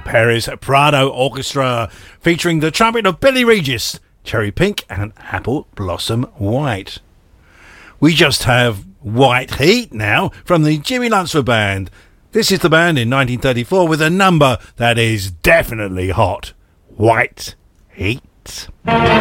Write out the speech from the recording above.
Paris Prado Orchestra, featuring the trumpet of Billy Regis, Cherry Pink and Apple Blossom White. We just have White Heat now from the Jimmy Lunceford Band. This is the band in 1934 with a number that is definitely hot. White Heat.